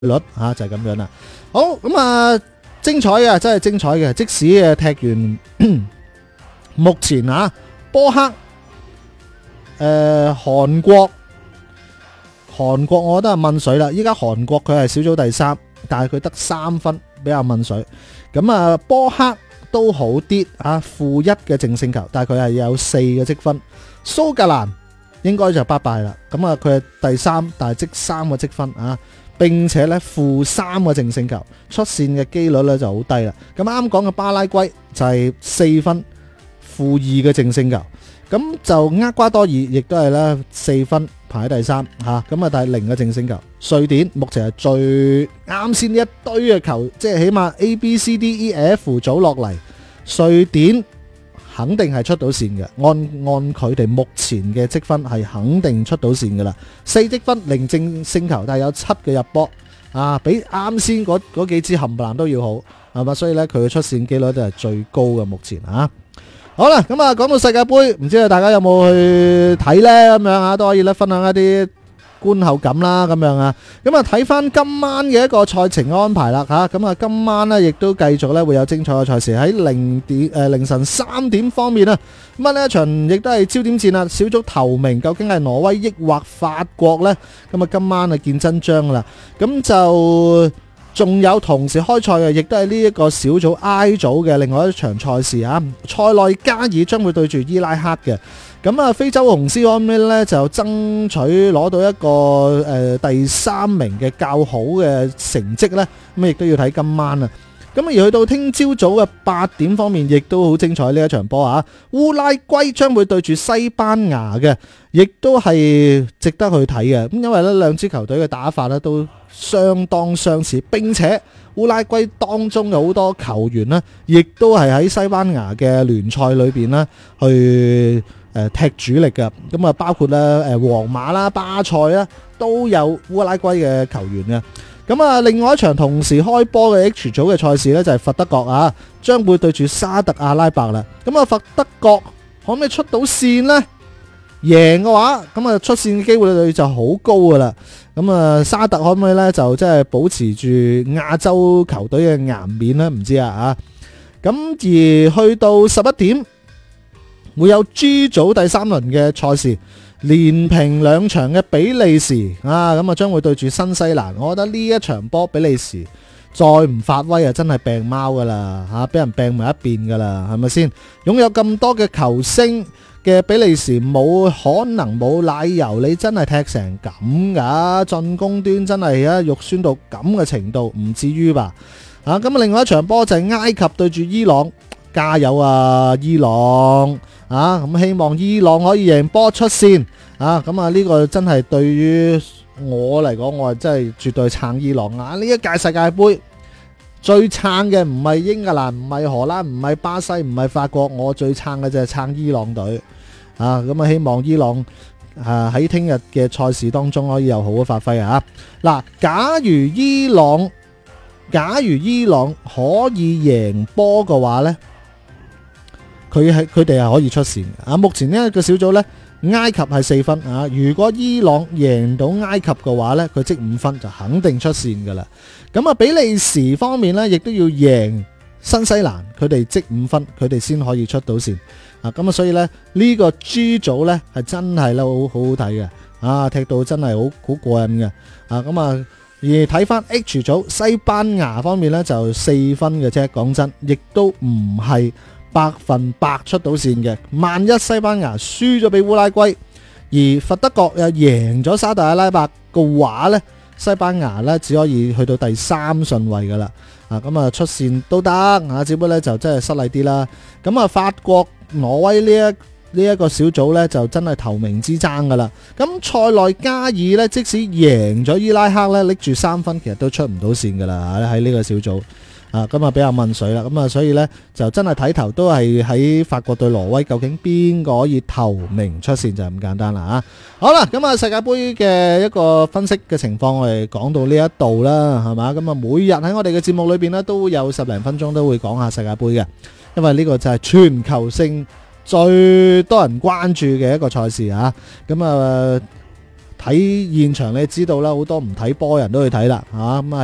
率就係咁樣啦。好咁啊，精彩嘅真係精彩嘅，即使踢完目前波克韓國我覺得係問水啦。依家韓國佢係小組第3，但係佢得3分，比較問水。咁啊，波克都好啲-1嘅淨勝球，但係佢係有4嘅積分。蘇格蘭應該就拜拜啦。咁啊，佢係第3，但係積3個積分並且咧-3個淨勝球，出線嘅機率咧就好低啦。咁啱講嘅巴拉圭就係4分-2嘅淨勝球，咁就厄瓜多爾亦都係咧4分排喺第3咁啊，但係0嘅淨勝球。瑞典目前係最啱先呢一堆嘅球，即係起碼 A、B、C、D、E、F 組落嚟，瑞典肯定係出到線嘅，按佢哋目前嘅積分係肯定出到線噶啦，4積分0淨勝球，但係有7嘅入波比啱先嗰幾支冚唪唥都要好，係嘛？所以咧佢嘅出線機率都係最高嘅目前好啦，咁啊講到世界盃，唔知道大家有冇去睇呢？咁樣都可以咧分享一啲觀後感啦，咁樣咁啊睇翻今晚嘅一個賽程安排啦咁啊今晚呢亦都繼續咧會有精彩嘅賽事喺凌晨3點方面咁啊呢一場亦都係焦點戰啦，小組頭名究竟係挪威抑或法國呢？咁啊今晚見真章啦，咁就仲有同時開賽嘅，亦都係呢一個小組 I 組嘅另外一場賽事塞內加爾將會對住伊拉克嘅。咁啊，非洲雄獅方面咧就爭取攞到一個第3名嘅較好嘅成績咧，咁亦都要睇今晚咁而去到聽朝早嘅8點方面，亦都好精彩呢一場波烏拉圭將會對住西班牙嘅，亦都係值得去睇嘅。咁因為咧兩支球隊嘅打法咧都相當相似，並且烏拉圭當中有好多球員呢，亦都係喺西班牙嘅聯賽裏邊呢去踢主力嘅。咁啊包括咧皇馬啦、巴塞啦都有烏拉圭嘅球員嘅。咁啊，另外一場同時開波嘅 H 組嘅賽事呢，就係佛德國將會對住沙特阿拉伯啦。咁啊，佛德國可唔可以出到線呢？贏嘅話，咁啊出線嘅機會率就好高噶啦。咁啊，沙特可唔可以呢？就即係保持住亞洲球隊嘅顏面呢？唔知咁而去到11點，會有 G 組第3輪嘅賽事。連平2場嘅比利時咁啊將會對住新西蘭。我覺得呢一場波比利時再唔發威真係病貓噶啦俾人病埋一邊噶啦，係咪先？擁有咁多嘅球星嘅比利時冇可能冇理由你真係踢成咁噶，進攻端真係肉酸到咁嘅程度，唔至於吧？咁另外一場波就係埃及對住伊朗，加油伊朗！咁希望伊朗可以贏波出線咁呢個真係對於我嚟講，我係真係絕對撐伊朗呢一屆世界盃最撐嘅唔係英格蘭，唔係荷蘭，唔係巴西，唔係法國，我最撐嘅就係撐伊朗隊咁希望伊朗喺聽日嘅賽事當中可以有好嘅發揮嗱，假如伊朗可以贏波嘅話呢，佢哋係可以出線目前呢個小組呢，埃及係4分如果伊朗贏到埃及嘅話呢，佢積5分就肯定出線噶啦。咁啊，比利時方面呢，亦都要贏新西蘭，佢哋積5分，佢哋先可以出到線咁啊，所以呢，呢個 G 組呢係真係好好睇嘅踢到真係好過癮嘅咁啊。而睇翻 H 組，西班牙方面呢就4分嘅啫，講真，亦都唔係100%出到線嘅。萬一西班牙輸咗俾烏拉圭，而佛德國又贏咗沙特阿拉伯嘅話呢，西班牙呢只可以去到第3順位噶啦咁啊出線都得只不過呢就真係失禮啲啦。咁啊法國挪威呢一個小組呢，就真係頭名之爭噶啦。咁塞內加爾呢，即使贏咗伊拉克呢，拎住3分，其實都出唔到線噶啦喺呢個小組咁啊比較問水啦。咁啊所以呢，就真係睇頭都係喺法國對挪威，究竟邊個可以頭名出線就係咁簡單啦好啦，咁啊世界盃嘅一個分析嘅情況我哋講到呢一度啦，係嘛？咁啊每日喺我哋嘅節目裏邊呢，都有10零分鐘都會講下世界盃嘅，因為呢個就係全球性最多人關注嘅一個賽事咁啊睇現場你知道啦，好多唔睇波人都去睇啦，咁啊